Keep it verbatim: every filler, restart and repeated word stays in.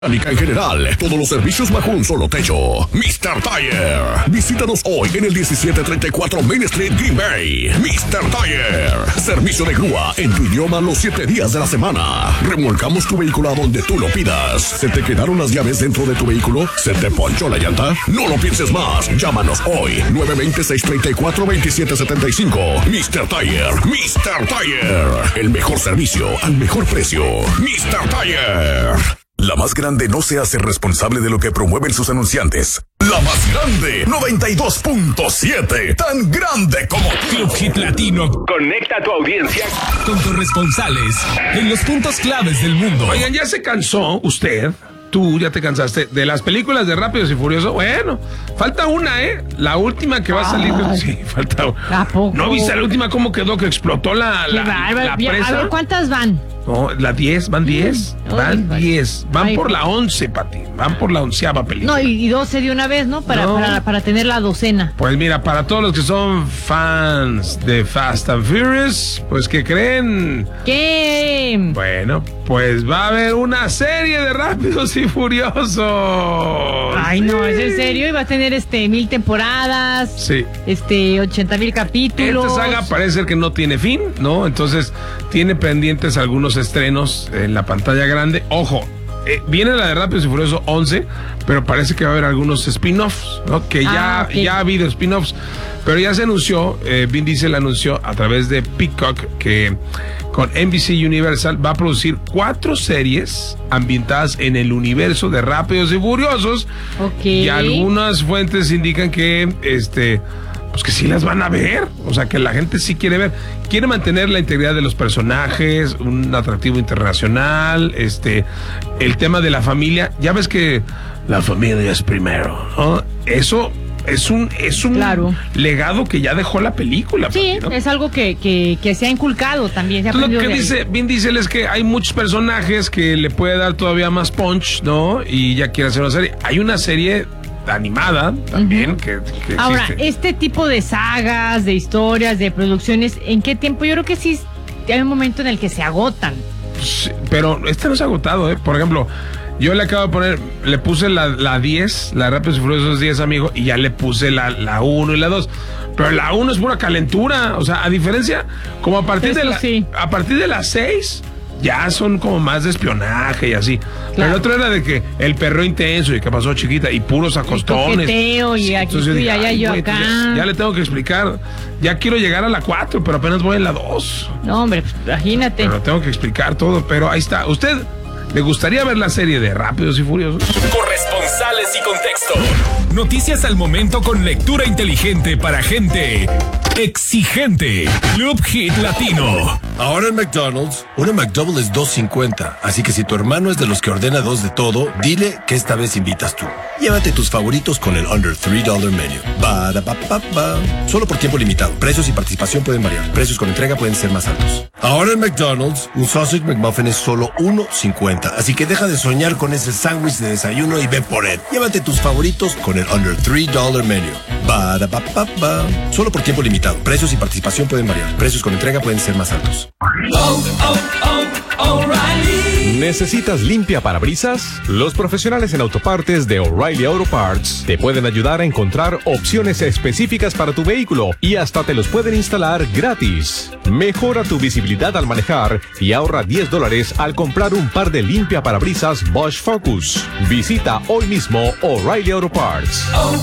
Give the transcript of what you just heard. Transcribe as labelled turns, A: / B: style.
A: En general, todos los servicios bajo un solo techo. mister Tire. Visítanos hoy en el diecisiete treinta y cuatro Main Street, Green Bay. mister Tire. Servicio de grúa en tu idioma los siete días de la semana. Remolcamos tu vehículo a donde tú lo pidas. ¿Se te quedaron las llaves dentro de tu vehículo? ¿Se te ponchó la llanta? No lo pienses más. Llámanos hoy. nueve dos cero, seis tres cuatro, dos siete siete cinco. mister Tire. mister Tire. El mejor servicio al mejor precio. mister Tire. La más grande no se hace responsable de lo que promueven sus anunciantes. La más grande, noventa y dos punto siete, tan grande como
B: Club Hit Latino. Conecta a tu audiencia con corresponsales en los puntos claves del mundo.
C: Oigan, ¿ya se cansó usted? Tú ya te cansaste de las películas de Rápidos y Furiosos. Bueno, falta una, ¿eh? La última que va a salir.
D: Ay,
C: sí, falta una.
D: ¿A poco?
C: ¿No viste la última cómo quedó? Que explotó la, la, la presa.
D: A ver, ¿cuántas van?
C: No, la diez, van diez.
D: Mm,
C: Van
D: ay,
C: diez. Van
D: ay,
C: por la once, Pati. Van por la onceava película.
D: No, y, y doce de una vez, ¿no? Para,
C: No.
D: para, para tener la docena.
C: Pues mira, para todos los que son fans de Fast and Furious, pues ¿qué creen?
D: ¿Qué?
C: Bueno, pues va a haber una serie de Rápidos y Furiosos.
D: Ay, no, ¿es en
C: Sí.
D: serio? Y va a tener este mil temporadas.
C: Sí.
D: Este, ochenta mil capítulos.
C: Esta saga parece ser que no tiene fin, ¿no? Entonces tiene pendientes algunos estrenos en la pantalla grande. Ojo, eh, viene la de Rápidos y Furiosos once, pero parece que va a haber algunos spin-offs, ¿no? Que ya,
D: Ah, ok.
C: ya ha habido spin-offs, pero ya se anunció, eh, Vin Diesel anunció a través de Peacock que con N B C Universal va a producir cuatro series ambientadas en el universo de Rápidos y Furiosos.
D: Ok.
C: Y algunas fuentes indican que este pues que sí las van a ver, o sea que la gente sí quiere ver, quiere mantener la integridad de los personajes, un atractivo internacional, este, el tema de la familia, ya ves que la familia es primero, ¿no? Eso es un, es un
D: Claro.
C: legado que ya dejó la película.
D: Sí,
C: Pati, ¿no?
D: es algo que, que, que se ha inculcado también. Se ha
C: Entonces, lo
D: aprendido
C: que
D: de ahí.
C: dice Vin Diesel es que hay muchos personajes que le puede dar todavía más punch, ¿no? Y ya quiere hacer una serie. Hay una serie animada también, uh-huh, que, que
D: Ahora,
C: existe.
D: este tipo de sagas, de historias, de producciones, ¿en qué tiempo? Yo creo que sí hay un momento en el que se agotan.
C: Sí, pero este no se ha agotado, ¿eh? Por ejemplo, yo le acabo de poner, le puse la, la diez, la Rápidos y Furiosos diez, amigo, y ya le puse la, la uno y la dos. Pero la uno es pura calentura, o sea, a diferencia, como a partir,
D: Eso
C: de la,
D: sí.
C: a partir de las seis, ya son como más de espionaje y así. Pero
D: Claro.
C: el otro era de que el perro intenso y que pasó chiquita y puros acostones.
D: coqueteo, y aquí
C: Entonces
D: tú y
C: dije,
D: allá
C: "Ay,
D: yo
C: güey,
D: acá".
C: Ya, ya le tengo que explicar. Ya quiero llegar a la cuatro, pero apenas voy en la dos.
D: No, hombre, pues, imagínate.
C: Pero tengo que explicar todo, pero ahí está. ¿Usted le gustaría ver la serie de Rápidos y Furiosos?
B: Corresponsales y contexto. Noticias al momento con lectura inteligente para gente exigente. Club Hit Latino.
E: Ahora en McDonald's, una McDouble es dos cincuenta, así que si tu hermano es de los que ordena dos de todo, dile que esta vez invitas tú. Llévate tus favoritos con el Under tres dollar Menu. Ba-da-ba-ba-ba. Solo por tiempo limitado. Precios y participación pueden variar. Precios con entrega pueden ser más altos. Ahora en McDonald's, un Sausage McMuffin es solo uno cincuenta, así que deja de soñar con ese sándwich de desayuno y ve por él. Llévate tus favoritos con el Under tres dollar Menu. Ba-da-ba-ba-ba. Solo por tiempo limitado. Precios y participación pueden variar. Precios con entrega pueden ser más altos.
B: Oh, oh, oh, O'Reilly.
F: ¿Necesitas limpia parabrisas? Los profesionales en autopartes de O'Reilly Auto Parts te pueden ayudar a encontrar opciones específicas para tu vehículo y hasta te los pueden instalar gratis. Mejora tu visibilidad al manejar y ahorra diez dólares al comprar un par de limpia parabrisas Bosch Focus. Visita hoy mismo O'Reilly Auto Parts.
B: Oh,